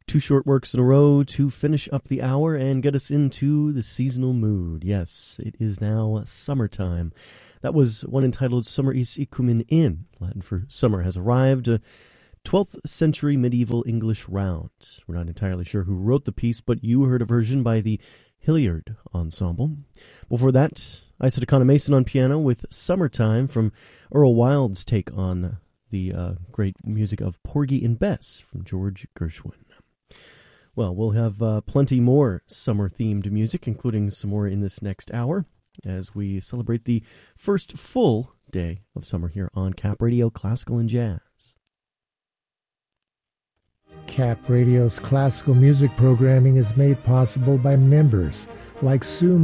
Two short works in a row to finish up the hour and get us into the seasonal mood. Yes, it is now summertime. That was one entitled Summer is ikumen in, Latin for summer has arrived, a 12th century medieval English round. We're not entirely sure who wrote the piece, but you heard a version by the Hilliard Ensemble. Before that, I said Akana Mason on piano with Summertime from Earl Wild's take on the great music of Porgy and Bess from George Gershwin. Well, we'll have plenty more summer-themed music, including some more in this next hour, as we celebrate the first full day of summer here on Cap Radio Classical and Jazz. Cap Radio's classical music programming is made possible by members like Sue